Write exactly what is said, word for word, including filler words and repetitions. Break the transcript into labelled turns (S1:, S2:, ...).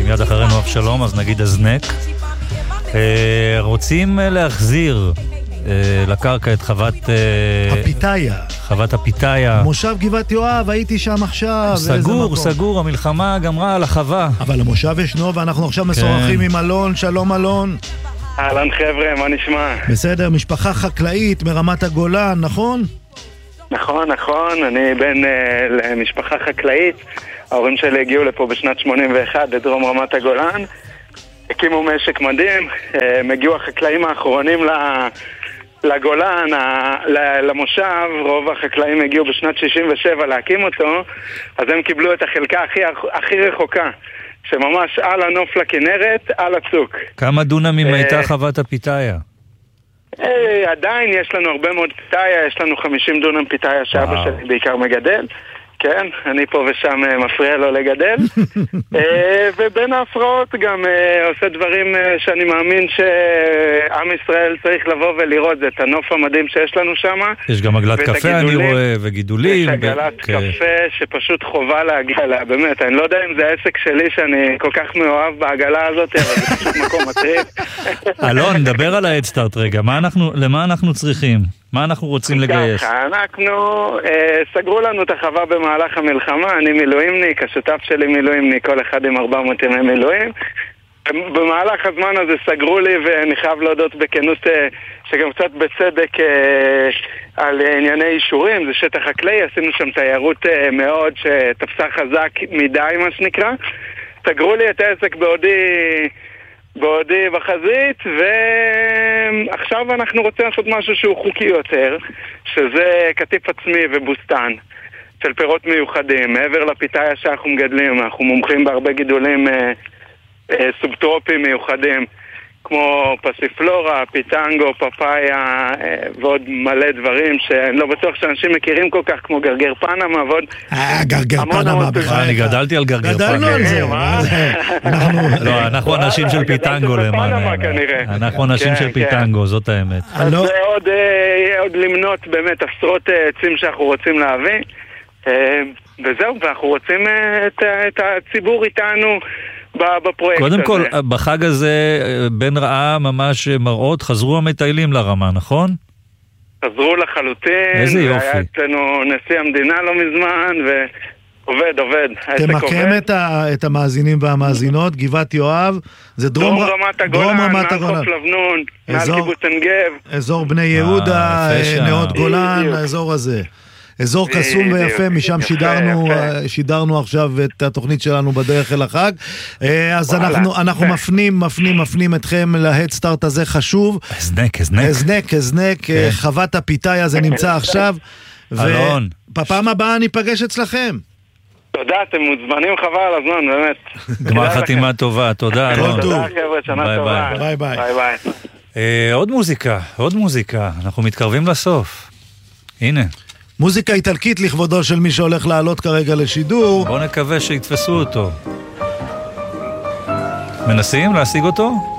S1: מיד אחרינו אבשלום, אז נגיד הזנק. רוצים להחזיר לקרקע את חוות
S2: הפיתאיה,
S1: חוות הפיתאיה,
S2: מושב גבעת יואב, הייתי שם עכשיו.
S1: סגור, סגור, המלחמה גמרה על החווה,
S2: אבל המושב ישנו ואנחנו עכשיו משוחחים עם אלון. שלום אלון.
S3: אהלן חבר'ה, מה נשמע?
S2: בסדר, משפחה חקלאית מרמת הגולן, נכון?
S3: נכון, נכון, אני בן uh, למשפחה חקלאית. ההורים שלי הגיעו לפה בשנת שמונים ואחת לדרום רמת הגולן, הקימו משק מדהים. uh, הגיעו החקלאים האחרונים לגולן, למושב. רוב החקלאים הגיעו בשנת שישים ושבע להקים אותו, אז הם קיבלו את החלקה הכי, הכי רחוקה, שממש על הנוף לכנרת, על הצוק.
S1: כמה דונמים הייתה חוות הפיתאיה?
S3: עדיין יש לנו הרבה מאוד פיתאיה, יש לנו חמישים דונם פיתאיה שאבא שלי בעיקר מגדל. כן, אני פה ושם מפריע לו לגדל. ובין ההפרעות גם עושה דברים שאני מאמין שעם ישראל צריך לבוא ולראות. זה את הנוף המדהים שיש לנו שם.
S1: יש גם עגלת קפה אני רואה, וגידולים.
S3: יש עגלת קפה שפשוט חובה להגיע אליה, באמת. אני לא יודע אם זה העסק שלי שאני כל כך מאוהב בעגלה הזאת, אבל זה פשוט מקום מטריד.
S1: אלון, דבר על ההדסטארט רגע. למה אנחנו צריכים? מה אנחנו רוצים לגייס?
S3: ככה, אנחנו, אה, סגרו לנו את החווה במהלך המלחמה. אני מילואימניק, השותף שלי מילואימניק, כל אחד עם ארבע מאות ימי מילואים. במהלך הזמן הזה סגרו לי, ואני חייב להודות בכנות אה, שגם קצת בצדק אה, על ענייני אישורים. זה שטח חקלאי, עשינו שם תיירות אה, מאוד שתפסה חזק מדי, מה שנקרא. סגרו לי את העסק בעודי... בעודי בחזית, ועכשיו אנחנו רוצים לעשות משהו שהוא חוקי יותר, שזה כתיף עצמי ובוסטן של פירות מיוחדים. מעבר לפיתאיה שאנחנו מגדלים, אנחנו מומחים בהרבה גידולים אה, אה, סובטרופיים מיוחדים, כמו פסיפלורה, פיטנגו, פפאיה, אה, ועוד מלא דברים שאני לא בטוח שאנשים מכירים כל כך, כמו גרגר פנמה, ועוד...
S2: אה, גרגר פנמה בכלל.
S1: אני גדלתי על גרגר פנמה.
S2: גדלנו על זה, מה זה?
S1: לא, אנחנו אנשים של פיטנגו למען. אנחנו אנשים של פיטנגו, זאת האמת.
S3: אז עוד למנות באמת עשרות עצים שאנחנו רוצים להביא, וזהו, ואנחנו רוצים את הציבור איתנו בפרויקט הזה.
S1: קודם כל, בחג הזה, בן רעה ממש מראות, חזרו המטיילים לרמה, נכון?
S3: חזרו לחלוטין.
S1: איזה יופי.
S3: היה אצלנו נשיא המדינה לא מזמן, ועובד, עובד.
S2: תמקם את המאזינים והמאזינות, גבעת יואב, זה דרום
S3: רמת הגולן, מעל חוף לבנון, מעל קיבוץ עין גב.
S2: אזור בני יהודה, נאות גולן, האזור הזה. אזור קסום ויפה, משם שידרנו, שידרנו עכשיו את התוכנית שלנו בדרך אל החג. אז אנחנו, אנחנו מפנים, מפנים, מפנים אתכם להדסטארט הזה חשוב.
S1: הזנק, הזנק.
S2: הזנק, הזנק, חוות הפיתאיה, זה נמצא עכשיו.
S1: אלון.
S2: בפעם הבאה ניפגש אצלכם.
S3: תודה, אתם מוזמנים חבל על הזמן, באמת.
S1: גמר חתימה טובה, תודה, אלון.
S3: תודה, חבר'ה, שנה טובה.
S2: ביי ביי.
S3: ביי ביי.
S1: עוד מוזיקה, עוד מוזיקה. אנחנו מתקרבים לסוף. הנה.
S2: מוזיקה איטלקית לכבודו של מי שהולך לעלות כרגע לשידור.
S1: בוא נקווה שיתפסו אותו. מנסים להשיג אותו?